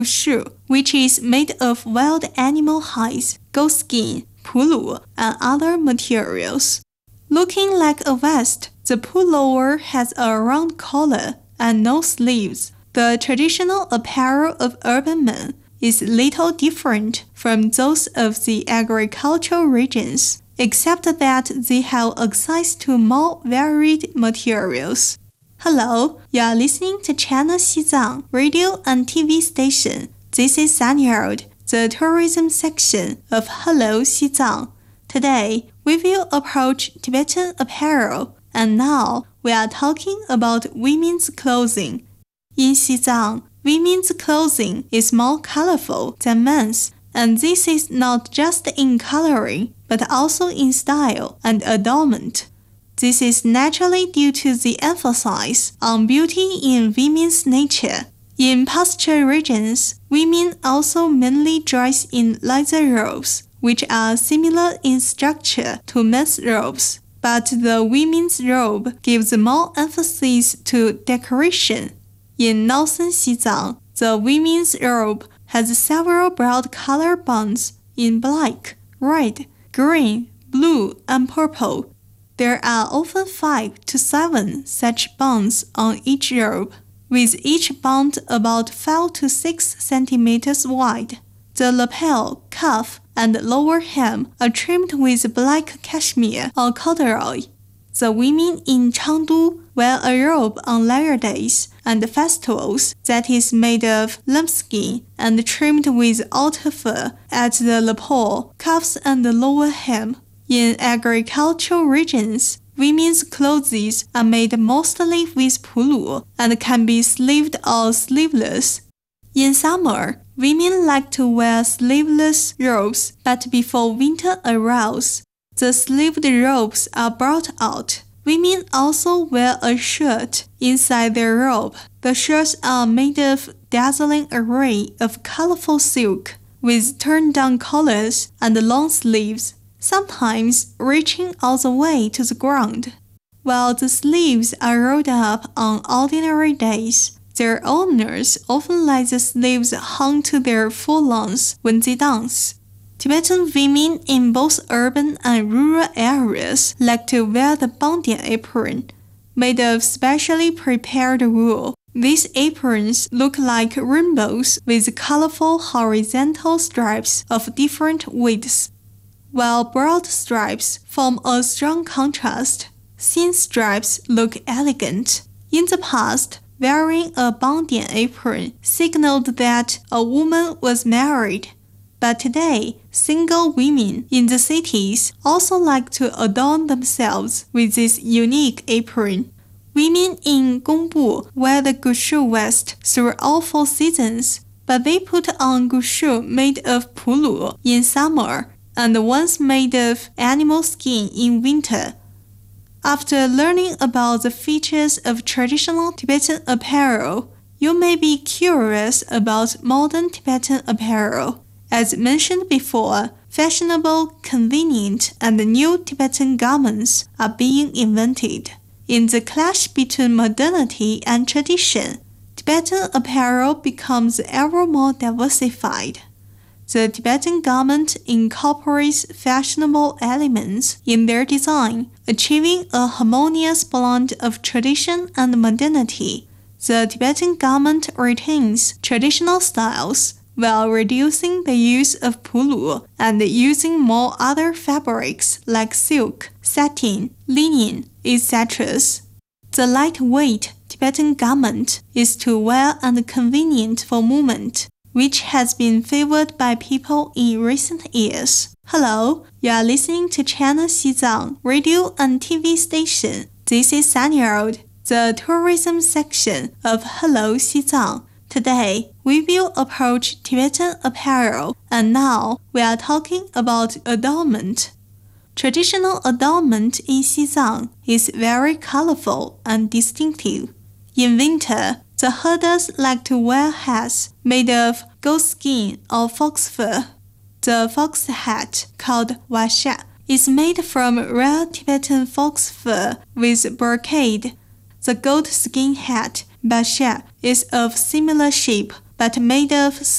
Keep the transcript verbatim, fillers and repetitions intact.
Gushu, which is made of wild animal hides, goat skin, pulu, and other materials. Looking like a vest, the pullover has a round collar and no sleeves. The traditional apparel of urban men is little different from those of the agricultural regions, except that they have access to more varied materials. Hello, you are listening to Channel Xizang radio and T V station. This is Sunnyard, the tourism section of Hello Xizang. Today, we will approach Tibetan apparel, and now we are talking about women's clothing. In Xizang, women's clothing is more colorful than men's, and this is not just in coloring, but also in style and adornment. This is naturally due to the emphasis on beauty in women's nature. In pasture regions, women also mainly dress in leather robes, which are similar in structure to men's robes, but the women's robe gives more emphasis to decoration. In northern Xizang, the women's robe has several broad color bands in black, red, green, blue, and purple. There are often five to seven such bands on each robe, with each band about five to six centimeters wide. The lapel, cuff, and lower hem are trimmed with black cashmere or corduroy. The women in Chengdu wear a robe on leisure days and festivals that is made of lambskin and trimmed with otter fur at the lapel, cuffs, and lower hem. In agricultural regions, women's clothes are made mostly with pulu and can be sleeved or sleeveless. In summer, women like to wear sleeveless robes, but before winter arrives, the sleeved robes are brought out. Women also wear a shirt inside their robe. The shirts are made of a dazzling array of colorful silk, with turned-down collars and long sleeves, sometimes reaching all the way to the ground. While the sleeves are rolled up on ordinary days, their owners often let the sleeves hang to their full length when they dance. Tibetan women in both urban and rural areas like to wear the bandian apron, made of specially prepared wool. These aprons look like rainbows with colorful horizontal stripes of different widths, while broad stripes form a strong contrast. Thin stripes look elegant. In the past, wearing a bandian apron signaled that a woman was married, but today, single women in the cities also like to adorn themselves with this unique apron. Women in Gongbu wear the gushu vest through all four seasons, but they put on gushu made of pulu in summer and ones made of animal skin in winter. After learning about the features of traditional Tibetan apparel, you may be curious about modern Tibetan apparel. As mentioned before, fashionable, convenient, and new Tibetan garments are being invented. In the clash between modernity and tradition, Tibetan apparel becomes ever more diversified. The Tibetan garment incorporates fashionable elements in their design, achieving a harmonious blend of tradition and modernity. The Tibetan garment retains traditional styles while reducing the use of pulu and using more other fabrics like silk, satin, linen, et cetera. The lightweight Tibetan garment is to wear and convenient for movement, which has been favored by people in recent years. Hello, you are listening to Channel Xizang radio and T V station. This is Sunnyard, the tourism section of Hello Xizang. Today, we will approach Tibetan apparel, and now we are talking about adornment. Traditional adornment in Xizang is very colorful and distinctive. In winter, the herders like to wear hats made of goat skin or fox fur. The fox hat, called washa, is made from rare Tibetan fox fur with brocade. The goat skin hat, basha, is of similar shape but made of